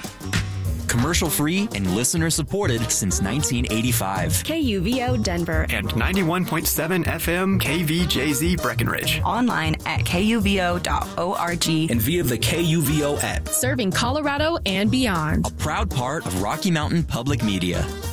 Commercial free and listener supported since 1985. KUVO Denver and 91.7 FM KVJZ Breckenridge. Online at kuvo.org and via the KUVO app. Serving Colorado and beyond. A proud part of Rocky Mountain Public Media.